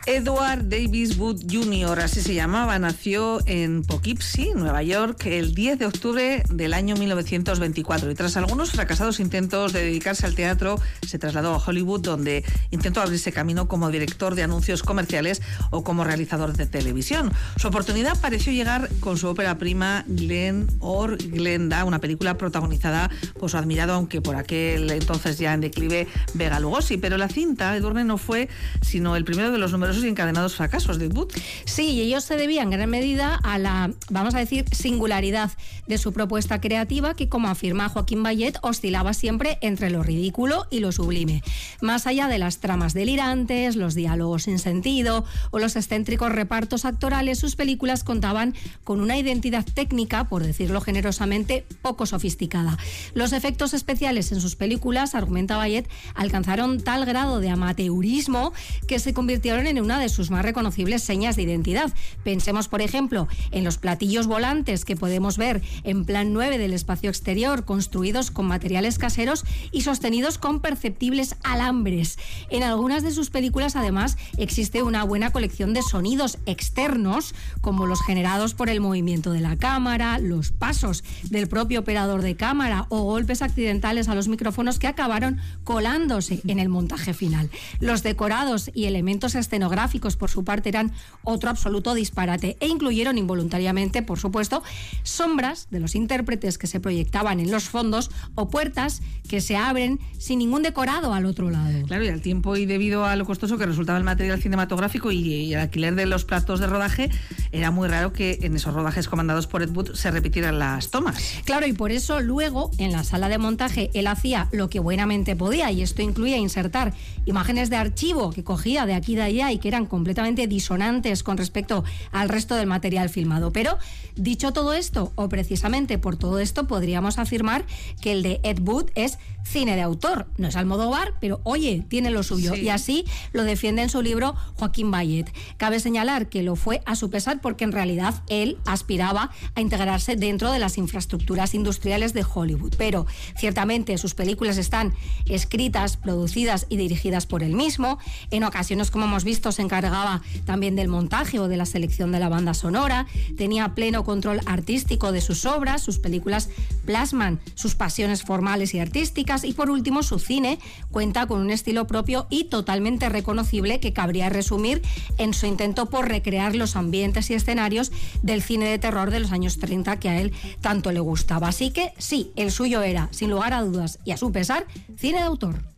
Edward Davis Wood Jr., así se llamaba, nació en Poughkeepsie, Nueva York, el 10 de octubre del año 1924 y tras algunos fracasados intentos de dedicarse al teatro se trasladó a Hollywood, donde intentó abrirse camino como director de anuncios comerciales o como realizador de televisión. Su oportunidad pareció llegar con su ópera prima Glen or Glenda, una película protagonizada por su admirado, aunque por aquel entonces ya en declive, Bela Lugosi, pero la cinta Edurne no fue sino el primero de los numerosos y encadenados fracasos de Wood. Sí, y ellos se debían en gran medida a la, vamos a decir, singularidad de su propuesta creativa, que, como afirma Joaquín Bayet, oscilaba siempre entre lo ridículo y lo sublime. Más allá de las tramas delirantes, los diálogos sin sentido o los excéntricos repartos actorales, sus películas contaban con una identidad técnica, por decirlo generosamente, poco sofisticada. Los efectos especiales en sus películas, argumenta Bayet, alcanzaron tal grado de amateurismo que se convirtieron en una de sus más reconocibles señas de identidad. Pensemos, por ejemplo, en los platillos volantes que podemos ver en Plan 9 del espacio exterior, construidos con materiales caseros y sostenidos con perceptibles alambres. En algunas de sus películas, además, existe una buena colección de sonidos externos, como los generados por el movimiento de la cámara, los pasos del propio operador de cámara o golpes accidentales a los micrófonos que acabaron colándose en el montaje final. Los decorados y elementos escenográficos, por su parte, eran otro absoluto disparate e incluyeron involuntariamente, por supuesto, sombras de los intérpretes que se proyectaban en los fondos o puertas que se abren sin ningún decorado al otro lado. Claro, y al tiempo y debido a lo costoso que resultaba el material cinematográfico y el alquiler de los platos de rodaje, era muy raro que en esos rodajes comandados por Ed Wood se repitieran las tomas. Claro, y por eso luego, en la sala de montaje, él hacía lo que buenamente podía, y esto incluía insertar imágenes de archivo que cogía de aquí y de allá y que eran completamente disonantes con respecto al resto del material filmado. Pero, dicho todo esto, o precisamente por todo esto, podríamos afirmar que el de Ed Wood es cine de autor. No es Almodóvar, pero oye, tiene lo suyo. Sí. Y así lo defiende en su libro Joaquín Bayet. Cabe señalar que lo fue a su pesar, porque en realidad él aspiraba a integrarse dentro de las infraestructuras industriales de Hollywood. Pero ciertamente sus películas están escritas, producidas y dirigidas por él mismo. En ocasiones, como hemos visto, se encargaba también del montaje o de la selección de la banda sonora. Tenía pleno control artístico de sus obras. Sus películas plasman sus pasiones formales y artísticas. Y por último, su cine cuenta con un estilo propio y totalmente reconocible que cabría resumir en su intento por recrear los ambientes y escenarios del cine de terror de los años 30 que a él tanto le gustaba. Así que sí, el suyo era, sin lugar a dudas y a su pesar, cine de autor.